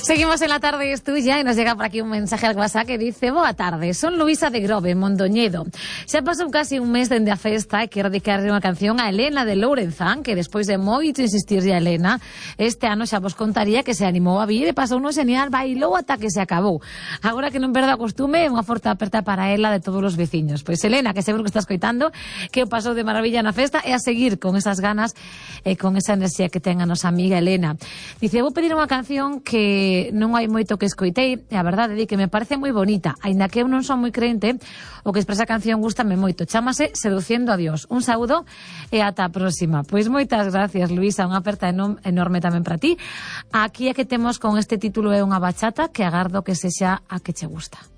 Seguimos en La Tarde es Tuya y nos llega por aquí un mensaje al WhatsApp que dice: boa tarde, son Luisa de Grove, Mondoñedo. Xa pasou casi un mes dende a festa e quero dedicarle unha canción a Elena de Lourenzán, que despois de moito insistirlle a Elena, este ano xa vos contaría que se animou a vir e pasou un genial, bailou ata que se acabou. Agora que non perdo a costume, unha forte aperta para ela de todos os veciños. Pois Elena, que seguro que estás coitando, que o pasou de maravilla na festa e a seguir con esas ganas e con esa enerxía que ten a nosa amiga Elena. Dice: vou pedir unha canción que non hai moito que escoitei e a verdade é que me parece moi bonita, aínda que eu non son moi crente, o que expresa a canción gústame moito. Chámase Seduciendo a Dios. Un saúdo e ata a próxima. Pois moitas gracias, Luisa, unha aperta enorme tamén para ti. Aquí é que temos con este título é unha bachata que agardo que sexa a que che gusta.